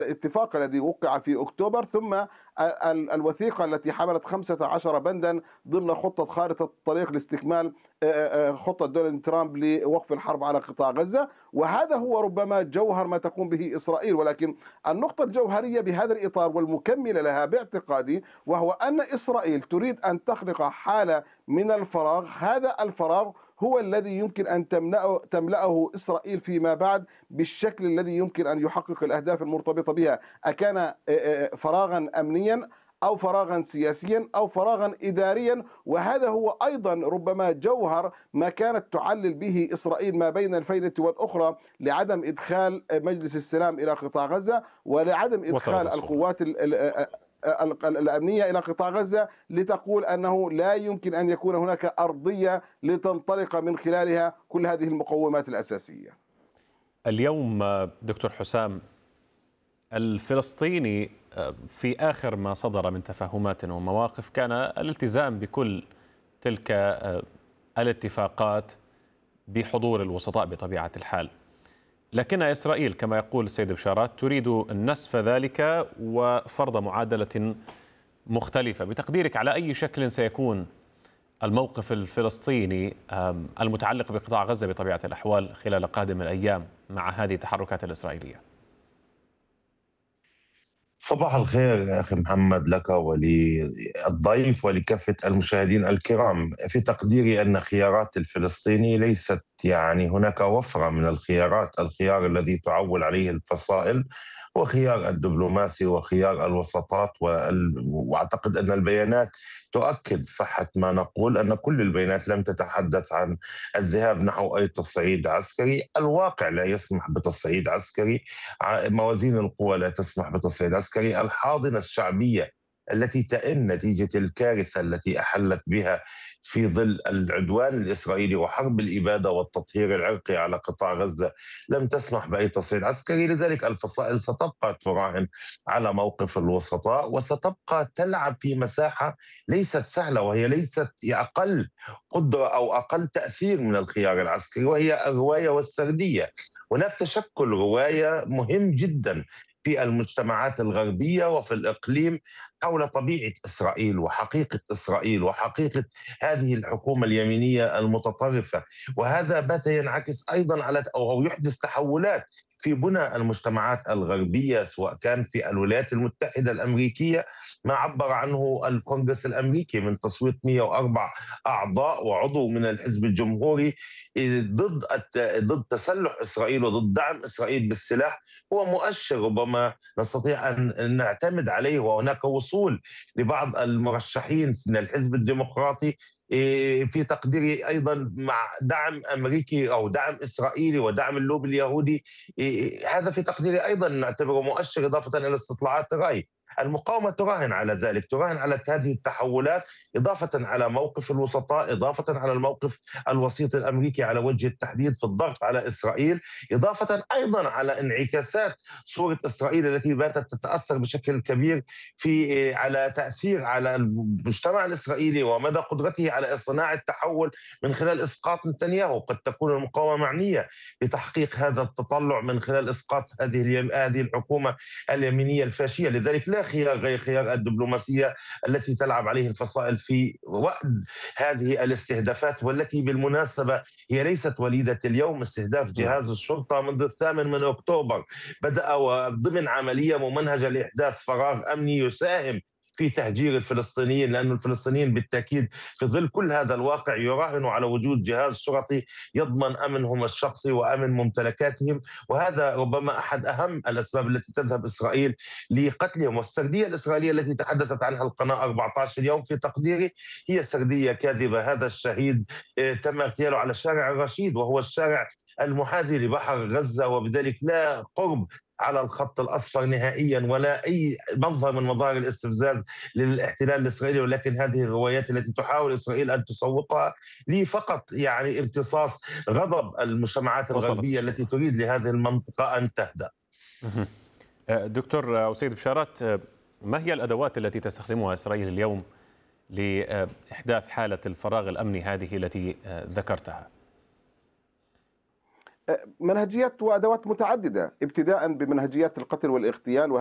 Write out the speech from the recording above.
الاتفاق الذي وقع في أكتوبر، ثم الوثيقة التي حملت 15 بندا ضمن خطة خارطة الطريق لاستكمال خطة دونالد ترامب لوقف الحرب على قطاع غزة. وهذا هو ربما جوهر ما تقوم به إسرائيل. ولكن النقطة الجوهرية بهذا الإطار والمكملة لها باعتقادي، وهو أن إسرائيل تريد أن تخلق حالة من الفراغ. هذا الفراغ هو الذي يمكن أن تملأه إسرائيل فيما بعد بالشكل الذي يمكن أن يحقق الأهداف المرتبطة بها، أكان فراغا أمنيا أو فراغا سياسيا أو فراغا إداريا. وهذا هو أيضا ربما جوهر ما كانت تعلل به إسرائيل ما بين الفينة والأخرى لعدم إدخال مجلس السلام إلى قطاع غزة، ولعدم وصلت إدخال الصورة. القوات الأمنية إلى قطاع غزة، لتقول أنه لا يمكن أن يكون هناك أرضية لتنطلق من خلالها كل هذه المقومات الأساسية. اليوم دكتور حسام، الفلسطيني في آخر ما صدر من تفاهمات ومواقف كان الالتزام بكل تلك الاتفاقات بحضور الوسطاء بطبيعة الحال، لكن إسرائيل كما يقول السيد بشارات تريد نسف ذلك وفرض معادلة مختلفة. بتقديرك على أي شكل سيكون الموقف الفلسطيني المتعلق بقطاع غزة بطبيعة الأحوال خلال قادم الأيام مع هذه التحركات الإسرائيلية؟ صباح الخير يا أخي محمد، لك وللضيف ولكافة المشاهدين الكرام. في تقديري أن خيارات الفلسطيني ليست هناك وفرة من الخيارات. الخيار الذي تعول عليه الفصائل هو خيار الدبلوماسي وخيار الوساطات، وأعتقد أن البيانات تؤكد صحة ما نقول، أن كل البيانات لم تتحدث عن الذهاب نحو أي تصعيد عسكري. الواقع لا يسمح بتصعيد عسكري، موازين القوى لا تسمح بتصعيد عسكري. الحاضنة الشعبية التي تئن نتيجة الكارثة التي أحلت بها في ظل العدوان الإسرائيلي وحرب الإبادة والتطهير العرقي على قطاع غزة لم تسمح بأي تصعيد عسكري. لذلك الفصائل ستبقى تراهن على موقف الوسطاء، وستبقى تلعب في مساحة ليست سهلة، وهي ليست أقل قدرة أو أقل تأثير من الخيار العسكري، وهي الرواية والسردية. هناك تشكل رواية مهم جدا في المجتمعات الغربية وفي الإقليم حول طبيعة إسرائيل وحقيقة إسرائيل وحقيقة هذه الحكومة اليمينية المتطرفة. وهذا بات ينعكس أيضا على أو يحدث تحولات في بنى المجتمعات الغربية، سواء كان في الولايات المتحدة الأمريكية ما عبر عنه الكونغرس الأمريكي من تصويت 104 أعضاء وعضو من الحزب الجمهوري ضد ضد تسلح إسرائيل وضد دعم إسرائيل بالسلاح، هو مؤشر ربما نستطيع أن نعتمد عليه. وهناك وصول لبعض المرشحين من الحزب الديمقراطي في تقديري أيضا مع دعم أمريكي أو دعم إسرائيلي ودعم اللوبي اليهودي. هذا في تقديري أيضا نعتبره مؤشر، إضافة إلى استطلاعات الرأي. المقاومة تراهن على ذلك، تراهن على هذه التحولات، إضافة على موقف الوسطاء، إضافة على الموقف الوسيط الأمريكي على وجه التحديد في الضغط على إسرائيل، إضافة أيضا على انعكاسات صورة إسرائيل التي باتت تتأثر بشكل كبير في على تأثير على المجتمع الإسرائيلي ومدى قدرته على صناعة التحول من خلال إسقاط نتنياهو. قد تكون المقاومة معنية بتحقيق هذا التطلع من خلال إسقاط هذه الحكومة اليمينية الفاشية. لذلك لا خيار غير خيار الدبلوماسية التي تلعب عليه الفصائل في وقت هذه الاستهدافات، والتي بالمناسبة هي ليست وليدة اليوم. استهداف جهاز الشرطة منذ 8 أكتوبر بدأ ضمن عملية ممنهجة لإحداث فراغ أمني يساهم في تهجير الفلسطينيين، لأن الفلسطينيين بالتأكيد في ظل كل هذا الواقع يراهنوا على وجود جهاز شرطي يضمن أمنهم الشخصي وأمن ممتلكاتهم. وهذا ربما أحد أهم الأسباب التي تذهب إسرائيل لقتلهم. والسردية الإسرائيلية التي تحدثت عنها القناة 14 اليوم في تقديري هي سردية كاذبة. هذا الشهيد تم اغتياله على شارع الرشيد، وهو الشارع المحاذي لبحر غزة، وبذلك لا قرب على الخط الأصفر نهائيا ولا أي مظهر من مظاهر الاستفزاز للاحتلال الإسرائيلي. ولكن هذه الروايات التي تحاول إسرائيل أن تسوقها لي فقط امتصاص غضب المجتمعات وصلت الغربية التي الصورة. تريد لهذه المنطقة أن تهدأ. دكتور أسيد بشارات، ما هي الأدوات التي تستخدمها إسرائيل اليوم لإحداث حالة الفراغ الأمني هذه التي ذكرتها؟ منهجيات وأدوات متعددة، ابتداء بمنهجيات القتل والاغتيال